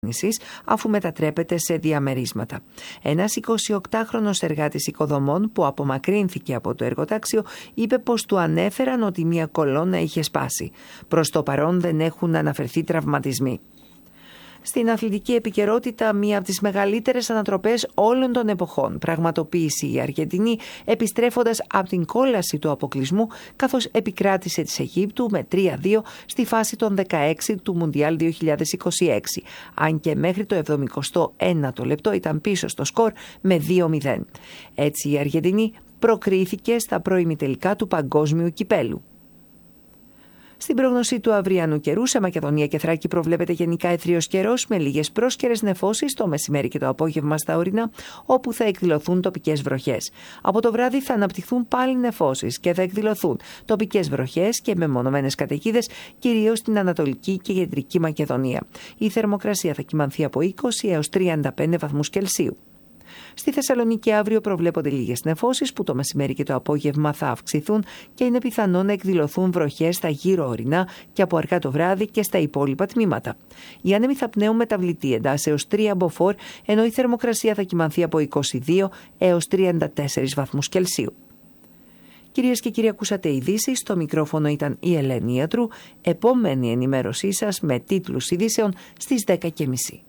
αφού μετατρέπεται σε διαμερίσματα. Ένας 28χρονος εργάτης οικοδομών που απομακρύνθηκε από το εργοτάξιο είπε πως του ανέφεραν ότι μια κολόνα είχε σπάσει. Προς το παρόν δεν έχουν αναφερθεί τραυματισμοί. Στην αθλητική επικαιρότητα, μία από τις μεγαλύτερες ανατροπές όλων των εποχών πραγματοποίησε η Αργεντινή, επιστρέφοντας από την κόλαση του αποκλεισμού, καθώς επικράτησε της Αιγύπτου με 3-2 στη φάση των 16 του Μουντιάλ 2026, αν και μέχρι το 79ο λεπτό ήταν πίσω στο σκορ με 2-0. Έτσι η Αργεντινή προκρίθηκε στα προημιτελικά του Παγκόσμιου Κυπέλου. Στην πρόγνωση του αυριανού καιρού, σε Μακεδονία και Θράκη προβλέπεται γενικά αιθρίος καιρός με λίγες πρόσκαιρες νεφώσεις το μεσημέρι και το απόγευμα στα ορεινά, όπου θα εκδηλωθούν τοπικές βροχές. Από το βράδυ θα αναπτυχθούν πάλι νεφώσεις και θα εκδηλωθούν τοπικές βροχές και μεμονωμένες καταιγίδες, κυρίως στην Ανατολική και Κεντρική Μακεδονία. Η θερμοκρασία θα κυμανθεί από 20 έως 35 βαθμούς Κελσίου. Στη Θεσσαλονίκη αύριο προβλέπονται λίγες νεφώσεις που το μεσημέρι και το απόγευμα θα αυξηθούν και είναι πιθανό να εκδηλωθούν βροχές στα γύρω ορεινά και από αργά το βράδυ και στα υπόλοιπα τμήματα. Οι άνεμοι θα πνέουν μεταβλητή εντάσεως 3 μποφόρ, ενώ η θερμοκρασία θα κυμανθεί από 22 έως 34 βαθμούς Κελσίου. Κυρίες και κύριοι, ακούσατε ειδήσεις. Στο μικρόφωνο ήταν η Ελένη Ιατρού. Επόμενη ενημέρωσή σας με τίτλους ειδήσεων στις 10:30.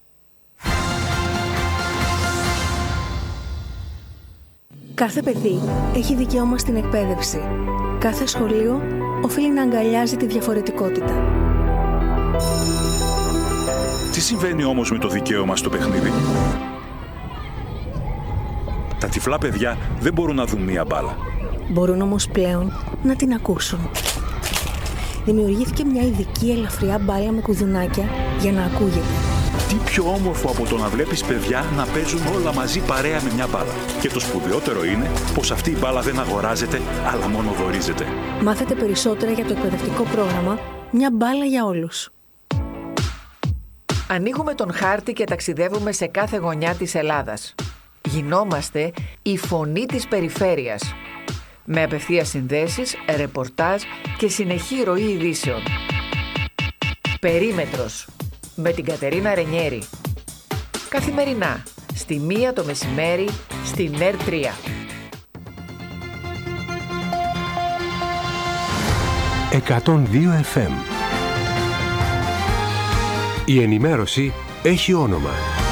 Κάθε παιδί έχει δικαίωμα στην εκπαίδευση. Κάθε σχολείο οφείλει να αγκαλιάζει τη διαφορετικότητα. Τι συμβαίνει όμως με το δικαίωμα στο παιχνίδι? Τα τυφλά παιδιά δεν μπορούν να δουν μία μπάλα. Μπορούν όμως πλέον να την ακούσουν. Δημιουργήθηκε μια ειδική ελαφριά μπάλα με κουδουνάκια για να ακούγεται. Τι πιο όμορφο από το να βλέπεις παιδιά να παίζουν όλα μαζί παρέα με μια μπάλα. Και το σπουδαιότερο είναι πως αυτή η μπάλα δεν αγοράζεται, αλλά μόνο δωρίζεται. Μάθετε περισσότερα για το εκπαιδευτικό πρόγραμμα «Μια μπάλα για όλους». Ανοίγουμε τον χάρτη και ταξιδεύουμε σε κάθε γωνιά της Ελλάδας. Γινόμαστε η φωνή της περιφέρειας. Με απευθείας συνδέσεις, ρεπορτάζ και συνεχή ροή ειδήσεων. Περίμετρος. Με την Κατερίνα Ρενιέρη. Καθημερινά, στη 1 το μεσημέρι, στην ΕΡ3. 102 FM. Η ενημέρωση έχει όνομα.